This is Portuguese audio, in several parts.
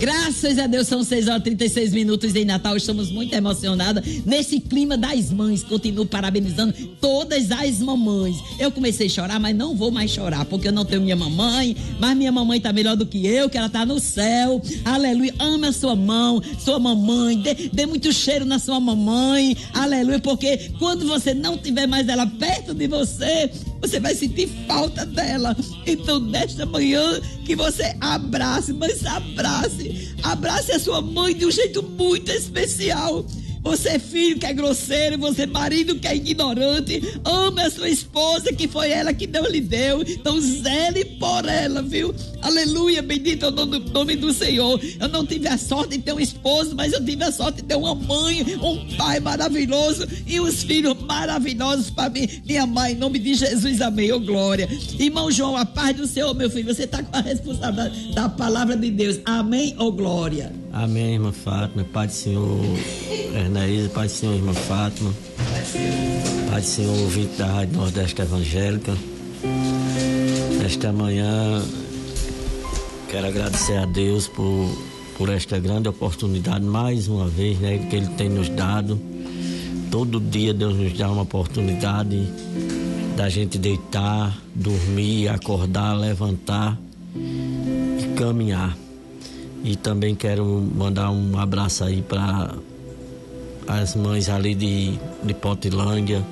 Graças a Deus, são 6h36 em Natal. Estamos muito emocionadas nesse clima das mães. Continuo parabenizando todas as mamães. Eu comecei a chorar, mas não vou mais chorar, porque eu não tenho minha mamãe, mas minha mamãe tá melhor do que eu, que ela tá no céu. Aleluia. Ame a sua mão, sua mamãe. Dê muito cheiro na sua mamãe. Aleluia. Porque quando você não tiver mais ela perto de você, você vai sentir falta dela. Então, nesta manhã, que você abrace, mas abrace a sua mãe de um jeito muito especial. Você é filho que é grosseiro, você é marido que é ignorante, ama a sua esposa, que foi ela que Deus lhe deu, então zele por ela, viu? Aleluia, bendito é o nome do Senhor. Eu não tive a sorte de ter um esposo, mas eu tive a sorte de ter uma mãe, um pai maravilhoso e uns filhos maravilhosos para mim, minha mãe, em nome de Jesus, amém, ô glória. Irmão João, a paz do Senhor, meu filho, você está com a responsabilidade da palavra de Deus, amém, ô glória. Amém, irmã Fátima, Pai do Senhor Hernaísa, Pai do Senhor, irmã Fátima, Pai do Senhor, ouvinte da Rádio Nordeste Evangélica. Nesta manhã, quero agradecer a Deus por esta grande oportunidade, mais uma vez, né, que Ele tem nos dado. Todo dia Deus nos dá uma oportunidade da gente deitar, dormir, acordar, levantar e caminhar. E também quero mandar um abraço aí para as mães ali de Potilândia,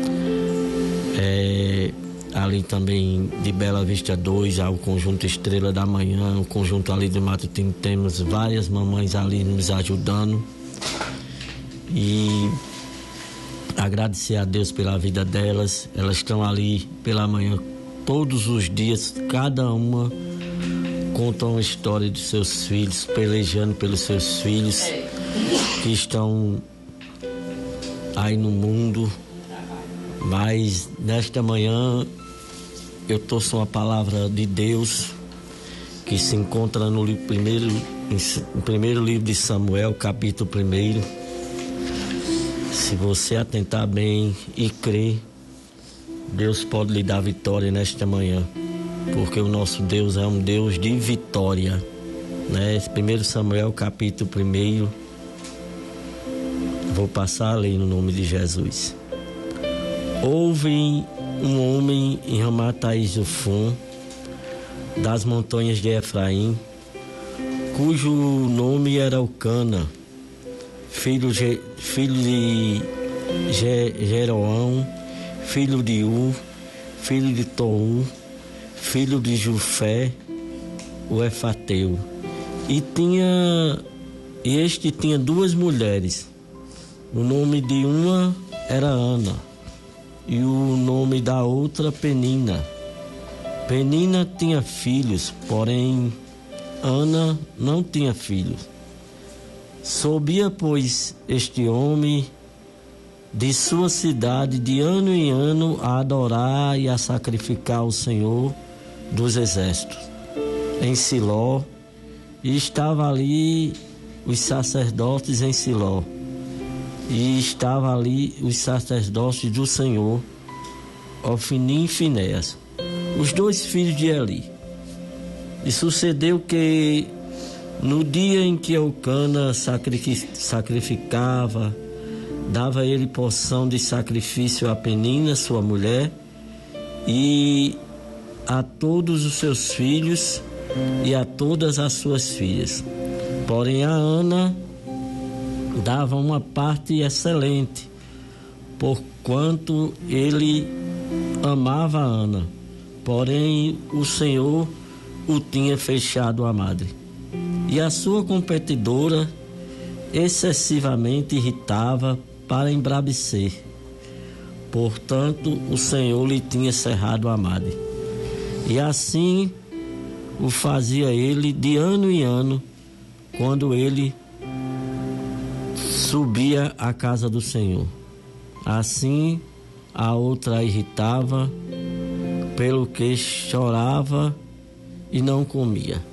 ali também de Bela Vista 2, ao conjunto Estrela da Manhã, o conjunto ali de Matutino. Temos várias mamães ali nos ajudando e agradecer a Deus pela vida delas. Elas estão ali pela manhã todos os dias, cada uma conta uma história de seus filhos, pelejando pelos seus filhos que estão aí no mundo. Mas nesta manhã eu trouxe uma palavra de Deus que se encontra no primeiro livro de Samuel, capítulo 1. Se você atentar bem e crer, Deus pode lhe dar vitória nesta manhã, porque o nosso Deus é um Deus de vitória, né? 1 Samuel capítulo 1, vou passar a ler no nome de Jesus. Houve um homem em Ramataizofum, das montanhas de Efraim, cujo nome era Eucana, filho de Jeroão, filho de U, filho de Tou, filho de Jufé, o Efateu. E este tinha duas mulheres. O nome de uma era Ana e o nome da outra Penina. Penina tinha filhos, porém Ana não tinha filhos. Subia, pois, este homem de sua cidade de ano em ano a adorar e a sacrificar ao Senhor dos exércitos em Siló, e estava ali os sacerdotes em Siló, e estava ali os sacerdotes do Senhor, Ofni e Finéias, os dois filhos de Eli. E sucedeu que no dia em que Eucana sacrificava, dava ele porção de sacrifício a Penina, sua mulher, e a todos os seus filhos e a todas as suas filhas. Porém a Ana dava uma parte excelente, porquanto ele amava a Ana, porém o Senhor o tinha fechado à madre. E a sua competidora excessivamente irritava para embrabecer. Portanto, o Senhor lhe tinha cerrado a madre. E assim o fazia ele de ano em ano, quando ele subia à casa do Senhor. Assim a outra a irritava, pelo que chorava e não comia.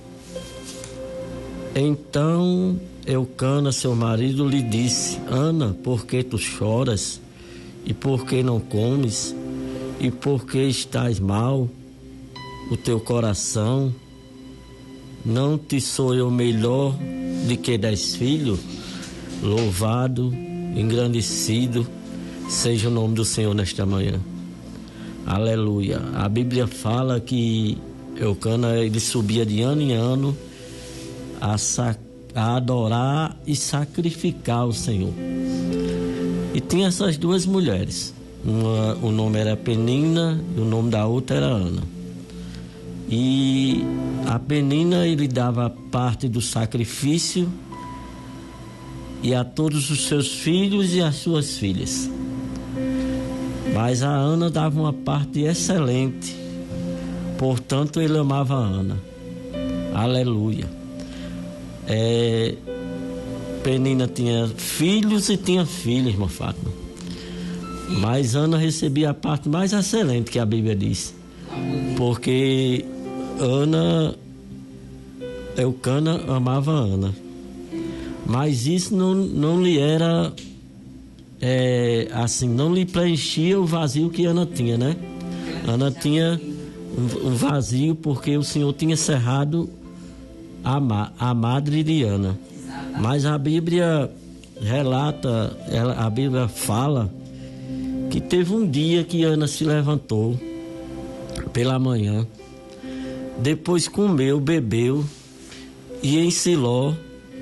Então Eucana, seu marido, lhe disse: Ana, por que tu choras? E por que não comes? E por que estás mal o teu coração? não te sou eu melhor de que 10 filhos? Louvado, engrandecido seja o nome do Senhor nesta manhã. Aleluia. A Bíblia fala que Eucana, ele subia de ano em ano a adorar e sacrificar o Senhor. E tinha essas duas mulheres. O nome era Penina e o nome da outra era Ana. E a Penina, ele dava parte do sacrifício e a todos os seus filhos e as suas filhas. Mas a Ana dava uma parte excelente, portanto ele amava a Ana. Aleluia. Penina tinha filhos e tinha filhas, irmã Fátima. Mas Ana recebia a parte mais excelente que a Bíblia diz. Porque Eucana amava Ana. Mas isso não lhe era assim, não lhe preenchia o vazio que Ana tinha, né? Ana tinha um vazio porque o Senhor tinha cerrado a madre de Ana. Mas a Bíblia relata, a Bíblia fala que teve um dia que Ana se levantou pela manhã, depois comeu, bebeu, e em Siló,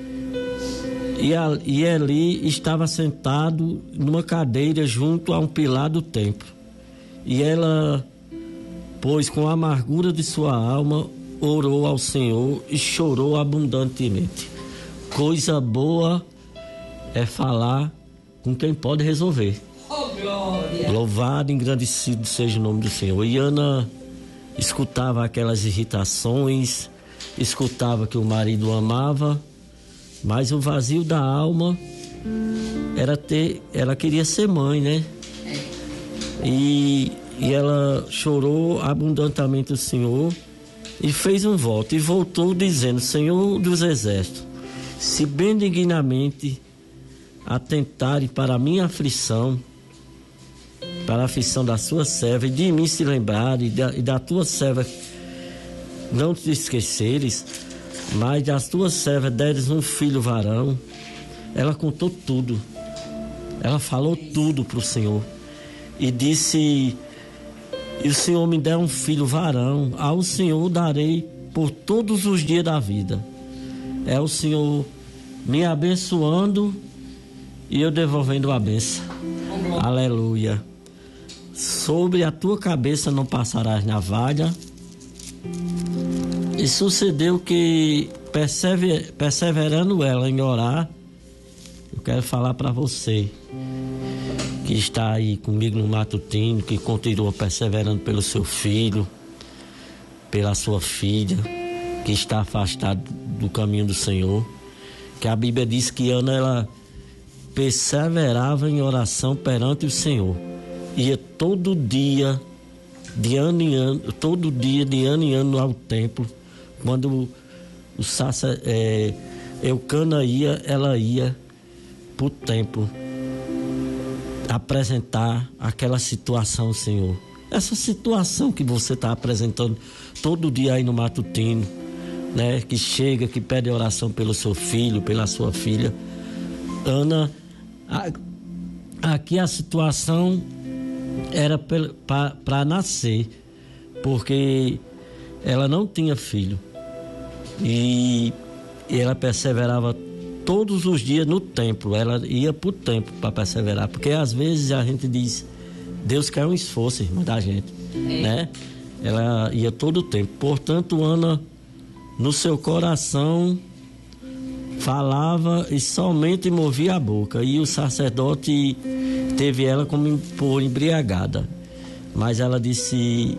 e ali estava sentado numa cadeira junto a um pilar do templo. E ela, pois com a amargura de sua alma, orou ao Senhor e chorou abundantemente. Coisa boa é falar com quem pode resolver. Oh, glória! Louvado e engrandecido seja o nome do Senhor. E Ana escutava aquelas irritações, escutava que o marido amava, mas o vazio da alma ela queria ser mãe, né? E ela chorou abundantemente o Senhor e fez um voto e voltou dizendo: Senhor dos exércitos, se benignamente atentarem para a minha aflição, para a aflição da sua serva, e de mim se lembrarem, e da tua serva não te esqueceres, mas das tuas servas deres um filho varão. Ela contou tudo, ela falou tudo para o Senhor e disse: e o Senhor me der um filho varão, ao Senhor darei por todos os dias da vida. É o Senhor me abençoando e eu devolvendo a bênção. Aleluia. Sobre a tua cabeça não passarás navalha. E sucedeu que, perseverando ela em orar, eu quero falar para você que está aí comigo no matutino, que continua perseverando pelo seu filho, pela sua filha, que está afastado do caminho do Senhor, que a Bíblia diz que Ana, ela perseverava em oração perante o Senhor, ia todo dia, de ano em ano, ao templo. Quando Eucana ia, ela ia para o templo apresentar aquela situação, Senhor. Essa situação que você está apresentando todo dia aí no matutino, né? Que chega, que pede oração pelo seu filho, pela sua filha. Ana, aqui a situação era para nascer, porque ela não tinha filho. E ela perseverava todos os dias no templo. Ela ia para o templo para perseverar, porque às vezes a gente diz: Deus quer um esforço, irmã, da gente, né? Ela ia todo o tempo. Portanto, Ana, no seu coração, falava e somente movia a boca. E o sacerdote teve ela como por embriagada. Mas ela disse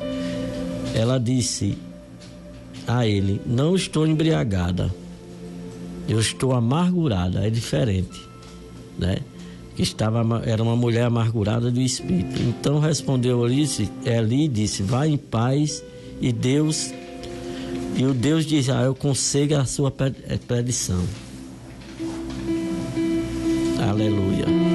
a ele: não estou embriagada, eu estou amargurada. É diferente, né? Era uma mulher amargurada do espírito. Então respondeu Eli e disse: vai em paz, e o Deus de Israel conceda a sua petição. Aleluia.